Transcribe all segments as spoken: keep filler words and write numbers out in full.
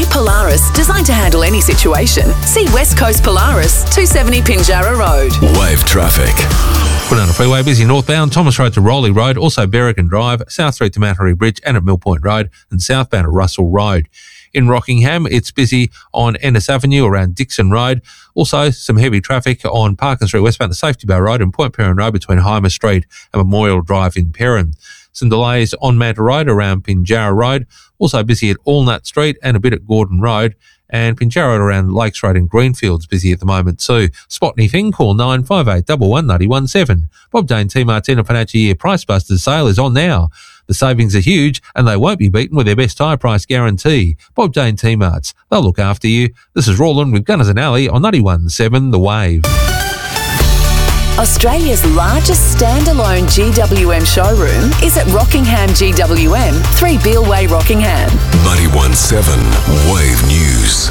Polaris, designed to handle any situation. See West Coast Polaris, two seventy Pinjarra Road. Wave traffic. Put on a freeway, busy northbound, Thomas Road to Rowley Road, also Berrigan Drive, South Street to Mattery Bridge and at Mill Point Road, and southbound at Russell Road. In Rockingham, it's busy on Ennis Avenue around Dixon Road. Also, some heavy traffic on Parkin Street westbound to Safety Bar Road and Point Perrin Road between Hymer Street and Memorial Drive in Perrin. Some delays on Manta Road around Pinjarra Road. Also busy at Allnut Street and a bit at Gordon Road. And Pinjarra Road around Lakes Road and Greenfields busy at the moment too. Spot anything, call nine five eight one one nine one seven. Bob Dane T Martin Financial Year Price Busters sale is on now. The savings are huge and they won't be beaten with their best tyre price guarantee. Bob Dane T-Marts, they'll look after you. This is Roland with Gunners and Alley on ninety-one point seven The Wave. Australia's largest standalone G W M showroom is at Rockingham G W M, three Beale Way, Rockingham. ninety-one point seven Wave News.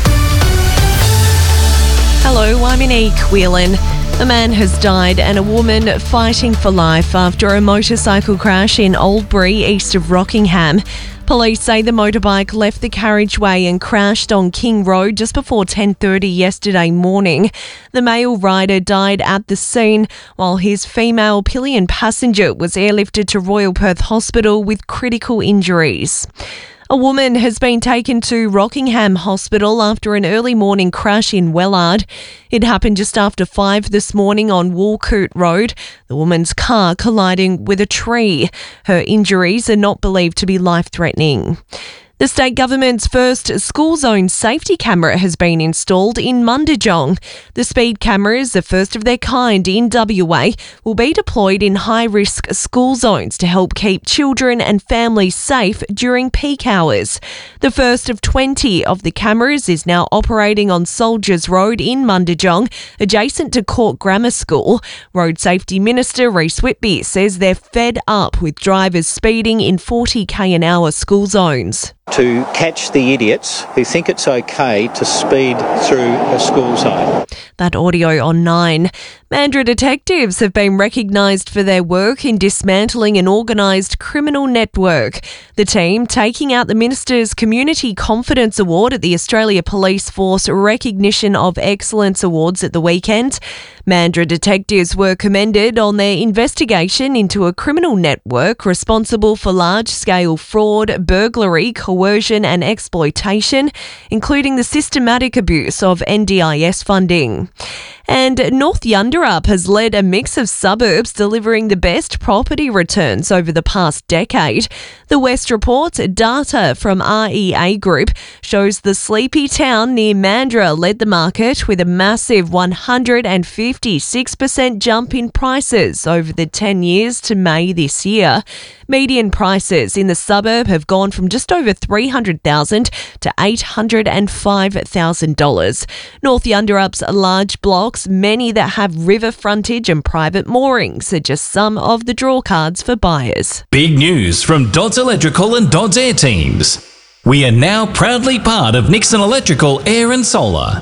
Hello, I'm Monique Whelan. A man has died and a woman fighting for life after a motorcycle crash in Oldbury, east of Rockingham. Police say the motorbike left the carriageway and crashed on King Road just before ten thirty yesterday morning. The male rider died at the scene, while his female pillion passenger was airlifted to Royal Perth Hospital with critical injuries. A woman has been taken to Rockingham Hospital after an early morning crash in Wellard. It happened just after five this morning on Walcoot Road, the woman's car colliding with a tree. Her injuries are not believed to be life-threatening. The state government's first school zone safety camera has been installed in Mundijong. The speed cameras, the first of their kind in W A, will be deployed in high-risk school zones to help keep children and families safe during peak hours. The first of twenty of the cameras is now operating on Soldiers Road in Mundijong, adjacent to Court Grammar School. Road Safety Minister Reece Whitby says they're fed up with drivers speeding in forty k an hour school zones. To catch the idiots who think it's okay to speed through a school zone. That audio on Nine. Mandurah detectives have been recognised for their work in dismantling an organised criminal network. The team taking out the Minister's Community Confidence Award at the Australia Police Force Recognition of Excellence Awards at the weekend. Mandurah detectives were commended on their investigation into a criminal network responsible for large-scale fraud, burglary, coercion and exploitation, including the systematic abuse of N D I S funding. And North Yunderup has led a mix of suburbs delivering the best property returns over the past decade. The West reports data from R E A Group shows the sleepy town near Mandurah led the market with a massive one hundred fifty-six percent jump in prices over the ten years to May this year. Median prices in the suburb have gone from just over three hundred thousand dollars to eight hundred five thousand dollars. North Yunderup's large blocks, many that have river frontage and private moorings, are just some of the draw cards for buyers. Big news from Dodds Electrical and Dodds Air teams. We are now proudly part of Nixon Electrical Air and Solar.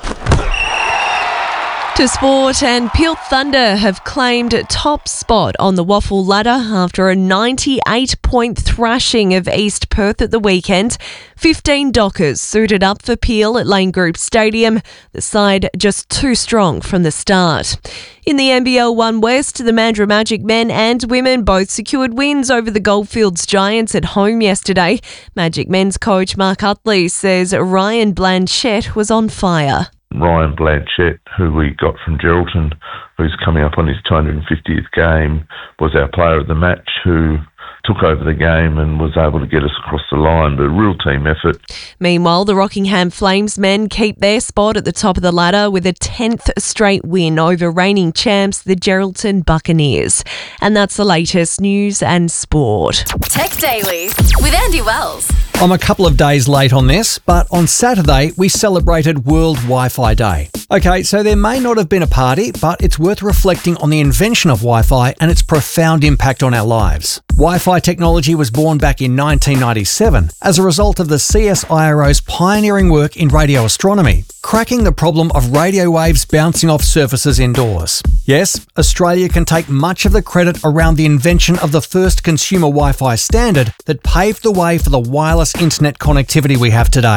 To sport, and Peel Thunder have claimed top spot on the Waffle Ladder after a ninety-eight point thrashing of East Perth at the weekend. fifteen Dockers suited up for Peel at Lane Group Stadium, the side just too strong from the start. In the N B L One West, the Mandurah Magic men and women both secured wins over the Goldfields Giants at home yesterday. Magic men's coach Mark Utley says Ryan Blanchett was on fire. Ryan Blanchett, who we got from Geraldton, who's coming up on his two hundred fiftieth game, was our player of the match, who took over the game and was able to get us across the line. But a real team effort. Meanwhile, the Rockingham Flames men keep their spot at the top of the ladder with a tenth straight win over reigning champs, the Geraldton Buccaneers. And that's the latest news and sport. Tech Daily with Andy Wells. I'm a couple of days late on this, but on Saturday we celebrated World Wi-Fi Day. Okay, so there may not have been a party, but it's worth reflecting on the invention of Wi-Fi and its profound impact on our lives. Wi-Fi technology was born back in nineteen ninety-seven as a result of the C S I R O's pioneering work in radio astronomy, cracking the problem of radio waves bouncing off surfaces indoors. Yes, Australia can take much of the credit around the invention of the first consumer Wi-Fi standard that paved the way for the wireless internet connectivity we have today.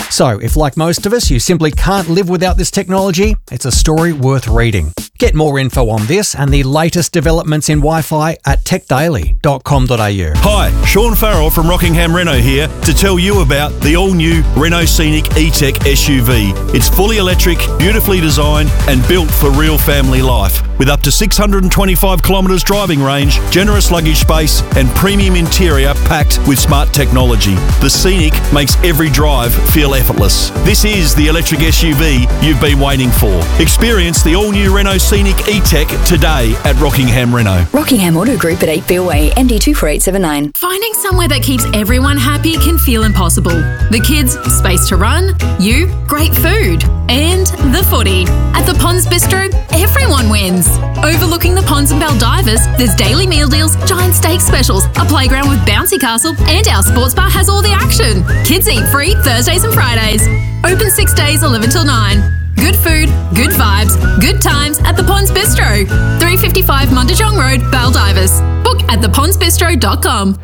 So, if like most of us, you simply can't live without this technology, it's a story worth reading. Get more info on this and the latest developments in Wi-Fi at tech daily dot com dot a u. Hi, Sean Farrell from Rockingham Renault here to tell you about the all-new Renault Scenic E-Tech S U V. It's fully electric, beautifully designed and built for real family life. With up to six hundred twenty-five kilometres driving range, generous luggage space and premium interior packed with smart technology, the Scenic makes every drive feel effortless. This is the electric S U V you've been waiting for. Experience the all-new Renault Scenic E-Tech today at Rockingham Renault. Rockingham Auto Group at eight Beale Way, M D two four eight seven nine. Finding somewhere that keeps everyone happy can feel impossible. The kids, space to run, you, great food, and the footy. At the Ponds Bistro, everyone wins. Overlooking the ponds and Baldivis, there's daily meal deals, giant steak specials, a playground with bouncy castle, and our sports bar has all the action. Kids eat free Thursdays and Fridays. Open six days, eleven till nine. Good food, good vibes, good times at the Ponds Bistro. three fifty-five Mundijong Road, Baldivis. Book at the ponds bistro dot com.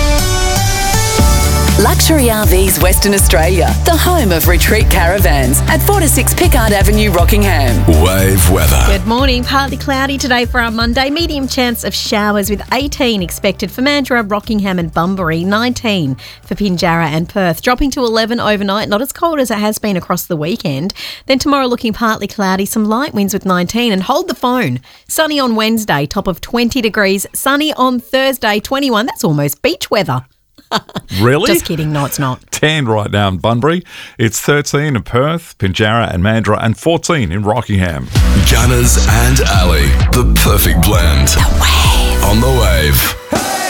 Luxury R Vs Western Australia, the home of retreat caravans at four to six Pickard Avenue, Rockingham. Wave weather. Good morning. Partly cloudy today for our Monday. Medium chance of showers with eighteen expected for Mandurah, Rockingham and Bunbury. nineteen for Pinjarra and Perth. Dropping to eleven overnight. Not as cold as it has been across the weekend. Then tomorrow looking partly cloudy. Some light winds with nineteen. And hold the phone. Sunny on Wednesday. Top of twenty degrees. Sunny on Thursday. twenty-one. That's almost beach weather. Really? Just kidding. No, it's not. ten right now in Bunbury. It's thirteen in Perth, Pinjarra and Mandurah, and fourteen in Rockingham. Gunners and Ali, the perfect blend. The Wave. On the Wave.